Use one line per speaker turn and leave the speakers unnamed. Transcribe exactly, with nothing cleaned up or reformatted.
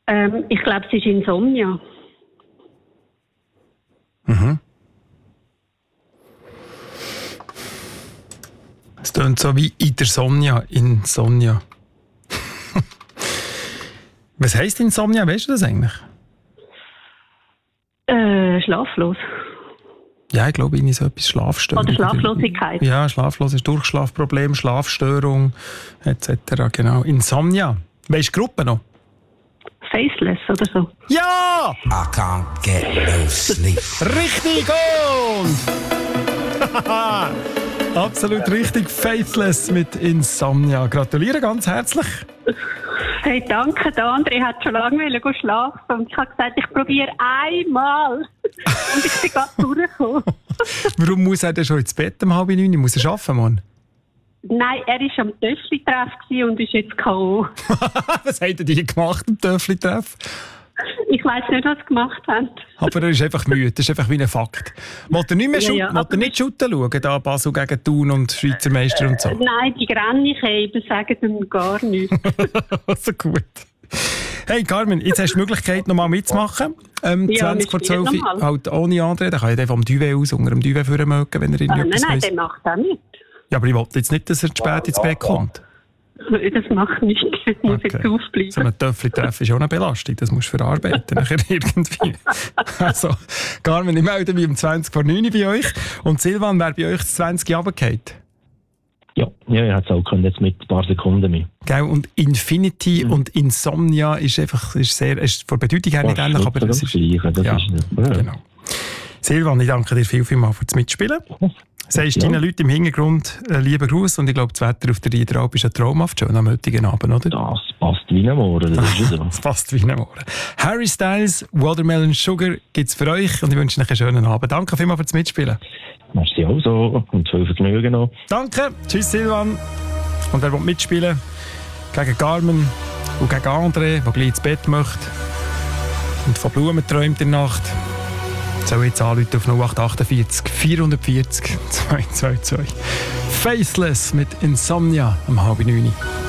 Ähm, ich glaube, es ist Insomnia.
Mhm. Es klingt so wie in der Sonja, Insomnia. Was heisst Insomnia? Weißt du das eigentlich?
Äh, schlaflos.
Ja, ich glaube, ich so etwas Schlafstörung.
Oder Schlaflosigkeit.
Ja, Schlafloses Durchschlafproblem, Schlafstörung et cetera. Genau. Insomnia. Weisst du die Gruppe noch?
Faceless oder so.
Ja!
I can't get no sleep.
Richtig und! Absolut richtig. Faithless mit Insomnia. Gratuliere ganz herzlich.
Hey, danke. Der andere hat schon lange wollen schlafen und ich habe gesagt, ich probiere einmal. Und ich bin gerade durchgekommen.
Warum muss er denn schon ins Bett um halb neun? Muss er arbeiten, Mann?
Nein, er war am Töffli-Treff und ist jetzt K O
Was habt ihr die gemacht am Töffli-Treff?
Ich weiss nicht, was sie gemacht haben.
Aber er ist einfach müde, das ist einfach wie ein Fakt. Wollt ihr nicht mehr
Ja,
Schut-
ja,
wollt ihr nicht shooten schauen, da Basel gegen Thun und Schweizer Meister und so?
Äh, nein, die Grennicheben sagen ihm gar nichts.
So gut. Hey Carmen, jetzt hast du die Möglichkeit, nochmal mitzumachen. Ähm,
Ja,
zwanzig vor
wir spielen
zwölf,
nochmal.
halt ohne André. Der kann ja dann vom Duvet aus, unter dem Duvet führen mögen, wenn er
Ah, nein,
irgendetwas
nein,
weiss.
der macht auch nicht.
Ja, aber ich wollte jetzt nicht, dass er zu spät ins Bett kommt.
Das macht nichts. Ich muss jetzt aufbleiben.
So ein Töffli-Treff ist auch eine Belastung. Das musst du verarbeiten nachher irgendwie. Also, Carmen, ich melde mich um zwanzig vor neun bei euch. Und Silvan, wer bei euch das zwanzig runtergefallen?
Ja, ja, ich hätte es auch können, jetzt mit ein paar Sekunden mehr.
Gell? Und Infinity mhm. und Insomnia ist einfach ist sehr, ist von der Bedeutung her nicht ähnlich, aber das ist...
Gleiche, das
ja,
ist ja.
Genau. Silvan, ich danke dir viel, viel mal fürs Mitspielen. Sagst
Ja.
deinen Leuten im Hintergrund einen lieben Gruß und ich glaube, das Wetter auf der Riederalp ist ja traumhaft schön am heutigen Abend, oder?
Das passt wie ein Morgen, das ist wieder.
Das passt wie ein Morgen. Harry Styles, Watermelon Sugar gibt es für euch und ich wünsche euch einen schönen Abend. Danke vielmals fürs Mitspielen.
Merci auch so und viel Vergnügen noch.
Danke, tschüss Silvan. Und wer will mitspielen? Gegen Carmen und gegen André, der gleich ins Bett möchte und von Blumen träumt in der Nacht, soll jetzt anrufen auf null acht acht vier vier vier zwei zwei zwei. Faceless mit Insomnia am halb neun.